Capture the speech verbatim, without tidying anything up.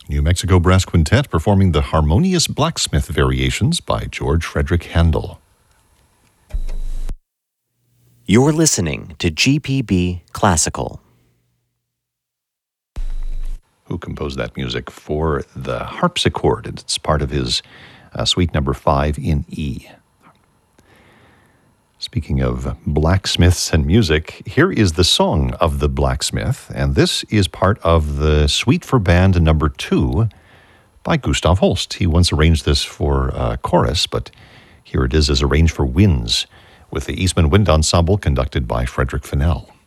New Mexico Brass Quintet performing the Harmonious Blacksmith Variations by George Frederick Handel. You're listening to G P B Classical. Who composed that music for the harpsichord? It's part of his uh, suite number five in E. Speaking of blacksmiths and music, here is the Song of the Blacksmith, and this is part of the Suite for Band number two by Gustav Holst. He once arranged this for uh, chorus, but here it is as arranged for winds, with the Eastman Wind Ensemble conducted by Frederick Fennell.